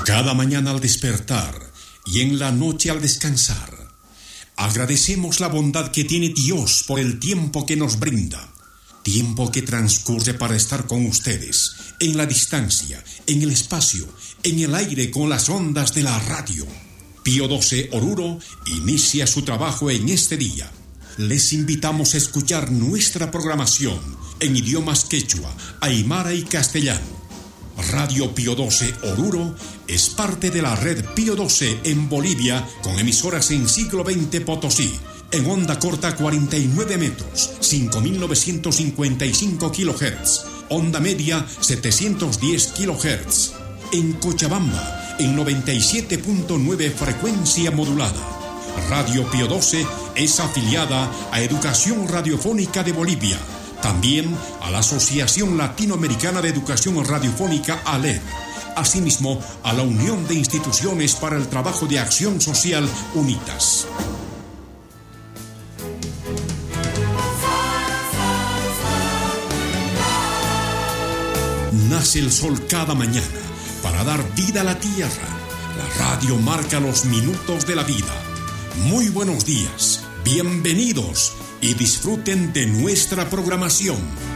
Cada mañana al despertar y en la noche al descansar, agradecemos la bondad que tiene Dios por el tiempo que nos brinda. Tiempo que transcurre para estar con ustedes, en la distancia, en el espacio, en el aire con las ondas de la radio. Pío XII Oruro inicia su trabajo en este día. Les invitamos a escuchar nuestra programación en idiomas quechua, aymara y castellano. Radio Pío XII Oruro es parte de la red Pío XII en Bolivia, con emisoras en siglo XX Potosí, en onda corta 49 metros, 5.955 kHz, onda media 710 kHz, en Cochabamba en 97.9 frecuencia modulada. Radio Pío XII es afiliada a Educación Radiofónica de Bolivia, también a la Asociación Latinoamericana de Educación Radiofónica ALED, asimismo a la Unión de Instituciones para el Trabajo de Acción Social UNITAS. Nace el sol cada mañana para dar vida a la tierra. La radio marca los minutos de la vida. Muy buenos días, bienvenidos y disfruten de nuestra programación.